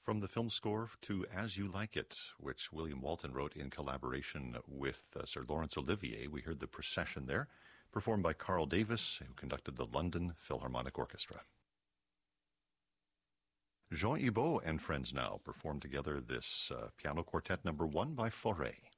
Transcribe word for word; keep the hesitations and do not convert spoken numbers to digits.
From the film score to As You Like It, which William Walton wrote in collaboration with uh, Sir Laurence Olivier, we heard the procession there, performed by Carl Davis, who conducted the London Philharmonic Orchestra. Jean Hibot and Friends now perform together this uh, piano quartet number one by Fauré.